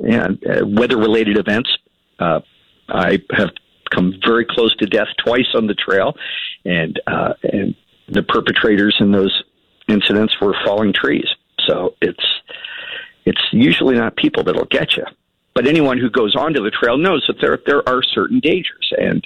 weather-related events. I have come very close to death twice on the trail, and the perpetrators in those incidents were falling trees. So it's usually not people that'll get you, but anyone who goes onto the trail knows that there are certain dangers, and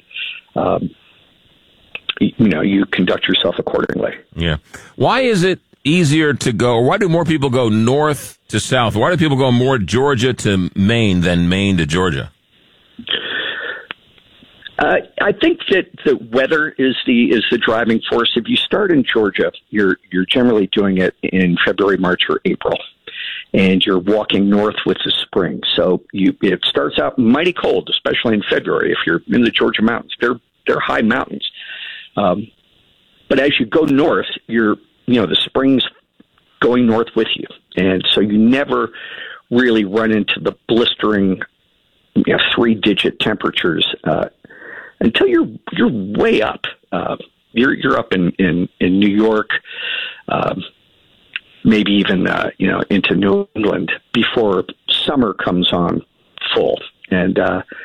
you conduct yourself accordingly. Yeah. Why is it easier to go, or why do more people go north to south? Why do people go more Georgia to Maine than Maine to Georgia? I think that the weather is the driving force. If you start in Georgia, you're generally doing it in February, March, or April, and you're walking north with the spring. So it starts out mighty cold, especially in February. If you're in the Georgia mountains, they're high mountains. But as you go north, the spring's going north with you, and so you never really run into the blistering 3-digit temperatures until you're way up. You're up in New York, maybe even into New England before summer comes on full, and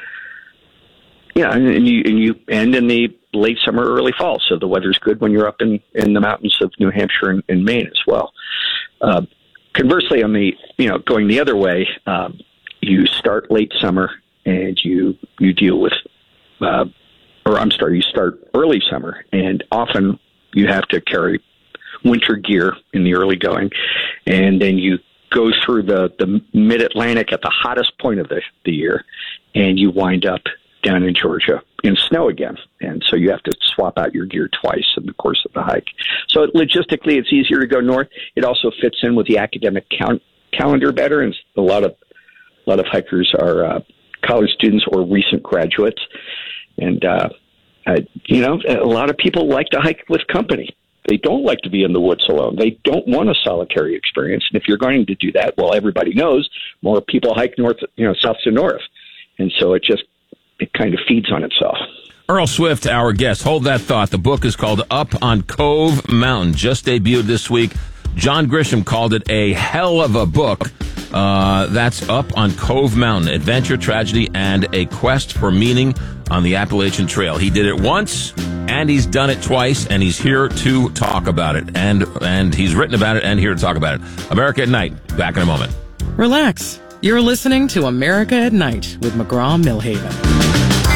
you end in the late summer, early fall. So the weather's good when you're up in the mountains of New Hampshire and Maine as well. Conversely, on the going the other way, you start late summer and you deal with. You start early summer, and often you have to carry winter gear in the early going, and then you go through the mid-Atlantic at the hottest point of the year, and you wind up down in Georgia in snow again. And so you have to swap out your gear twice in the course of the hike. So logistically, it's easier to go north. It also fits in with the academic calendar better, and a lot of hikers are college students or recent graduates. And, a lot of people like to hike with company. They don't like to be in the woods alone. They don't want a solitary experience. And if you're going to do that, well, everybody knows more people hike south to north. And so it kind of feeds on itself. Earl Swift, our guest. Hold that thought. The book is called Up on Cove Mountain, just debuted this week. John Grisham called it a hell of a book. That's Up on Cove Mountain, adventure, tragedy, and a quest for meaning on the Appalachian Trail. He did it once, and he's done it twice, and he's here to talk about it. And he's written about it and here to talk about it. America at Night. Back in a moment. Relax. You're listening to America at Night with McGraw-Milhaven.